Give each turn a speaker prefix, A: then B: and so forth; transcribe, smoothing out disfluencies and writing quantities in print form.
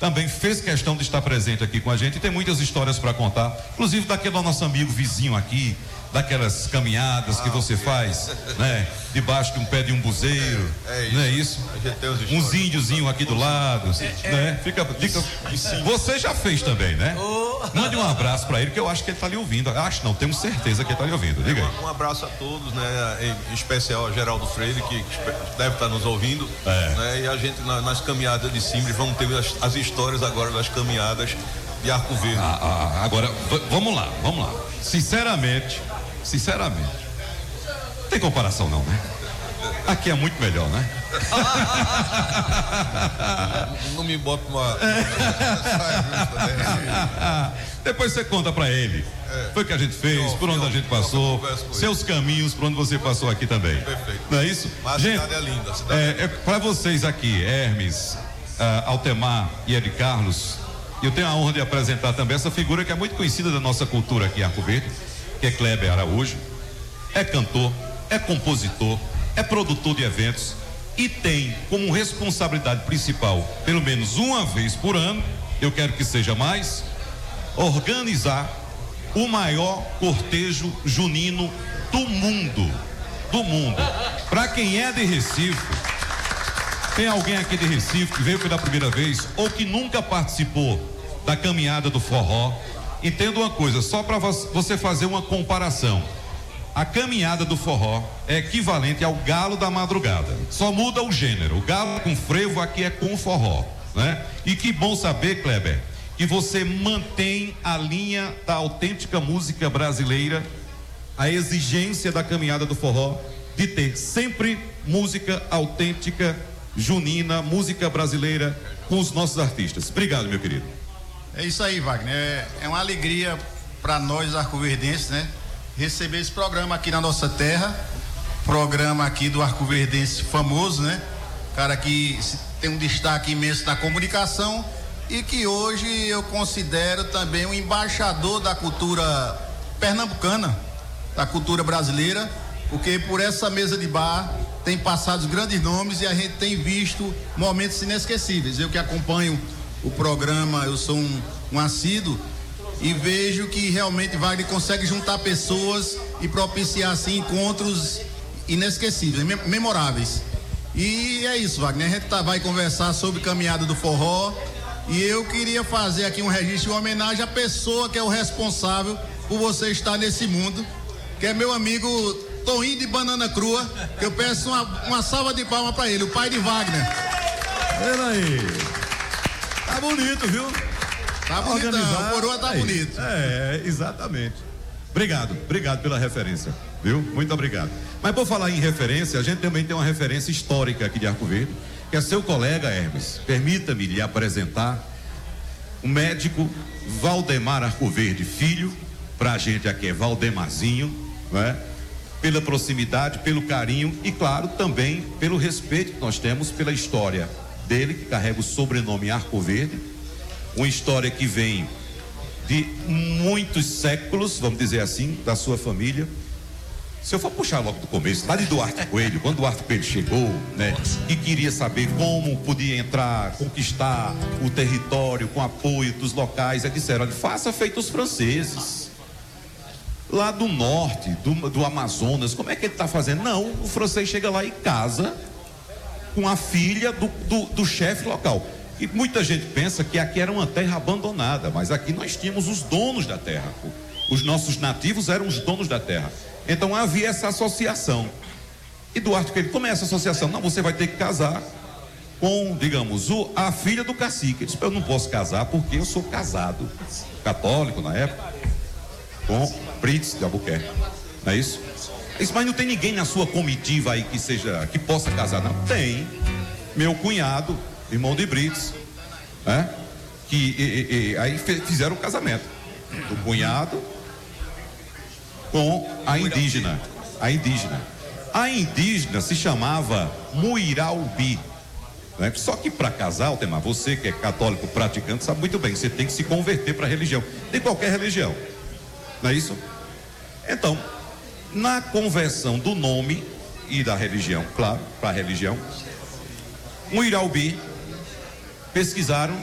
A: também fez questão de estar presente aqui com a gente e tem muitas histórias para contar, inclusive daquele nosso amigo vizinho aqui, daquelas caminhadas que você faz, né? Debaixo de um pé de um buzeiro, não é isso? Uns índiozinhos aqui do lado, né? Fica, você já fez também, né? Mande um abraço para ele, que eu acho que ele está ali ouvindo. Acho não, tenho certeza que ele está ali ouvindo. Diga aí.
B: Um abraço a todos, né? Em especial a Geraldo Freire, que deve estar nos ouvindo. Né? E a gente nas caminhadas de Simbres vamos ter as histórias agora das caminhadas de Arco Verde.
A: Agora, vamos lá. Sinceramente, não tem comparação não, né? Aqui é muito melhor, né?
B: Não me bota uma
A: depois você conta pra ele. Foi o que a gente fez, por onde a gente passou, seus caminhos, por onde você passou aqui também.
B: Perfeito.
A: Não é isso?
B: Mas
A: gente,
B: a cidade é linda.
A: Para vocês aqui, Hermes, Altemar e Ed Carlos, eu tenho a honra de apresentar também essa figura que é muito conhecida da nossa cultura aqui em Arco Verde, que é Kleber Araújo. É cantor, é compositor, é produtor de eventos e tem como responsabilidade principal, pelo menos uma vez por ano, eu quero que seja mais, organizar o maior cortejo junino do mundo. Para quem é de Recife, tem alguém aqui de Recife que veio pela primeira vez ou que nunca participou da caminhada do forró, entenda uma coisa, só para você fazer uma comparação. A caminhada do forró é equivalente ao galo da madrugada. Só muda o gênero. O galo com frevo aqui é com forró, né? E que bom saber, Kleber, que você mantém a linha da autêntica música brasileira, a exigência da caminhada do forró de ter sempre música autêntica, junina, música brasileira com os nossos artistas. Obrigado, meu querido.
C: É isso aí, Wagner. É uma alegria para nós arcoverdenses, né? Receber esse programa aqui na nossa terra, programa aqui do arcoverdense famoso, né? Cara que tem um destaque imenso na comunicação e que hoje eu considero também um embaixador da cultura pernambucana, da cultura brasileira, porque por essa mesa de bar tem passado os grandes nomes e a gente tem visto momentos inesquecíveis. Eu que acompanho o programa, eu sou um assíduo e vejo que realmente Wagner consegue juntar pessoas e propiciar assim encontros inesquecíveis, memoráveis. E é isso, Wagner, a gente vai conversar sobre caminhada do forró e eu queria fazer aqui um registro em homenagem à pessoa que é o responsável por você estar nesse mundo, que é meu amigo Toninho de Banana Crua, que eu peço uma salva de palmas para ele, o pai de Wagner.
A: Olha aí, tá bonito, viu?
C: Tá bonitão, a coroa tá bonito.
A: Exatamente. Obrigado pela referência, viu? Muito obrigado. Mas por falar em referência, a gente também tem uma referência histórica aqui de Arco Verde, que é seu colega Hermes. Permita-me lhe apresentar o médico Valdemar Arcoverde Filho, pra gente aqui é Valdemarzinho, né? Pela proximidade, pelo carinho e claro, também pelo respeito que nós temos pela história dele, que carrega o sobrenome Arcoverde, uma história que vem de muitos séculos, vamos dizer assim, da sua família. Se eu for puxar logo do começo, lá de Duarte Coelho, quando Duarte Coelho chegou, né, e queria saber como podia entrar, conquistar o território com apoio dos locais, eles disseram: olha, faça feito os franceses lá do norte, do Amazonas. Como é que ele está fazendo? Não, o francês chega lá e casa com a filha do chefe local. E muita gente pensa que aqui era uma terra abandonada, mas aqui nós tínhamos os donos da terra. Os nossos nativos eram os donos da terra. Então havia essa associação. E Duarte Coelho, como é essa associação? Não, você vai ter que casar com, digamos, a filha do cacique. Ele disse: eu não posso casar porque eu sou casado, católico na época, com Brits de Albuquerque. Não é isso? Isso, mas não tem ninguém na sua comitiva aí que possa casar, não? Tem. Meu cunhado, irmão de Brits, né? Aí fizeram o casamento do cunhado com a indígena. A indígena se chamava Muiraubi, né? Só que para casar, Altemar, você que é católico praticante sabe muito bem, você tem que se converter para a religião, de qualquer religião, não é isso? Então, na conversão do nome e da religião, claro, para a religião, Muiraubi pesquisaram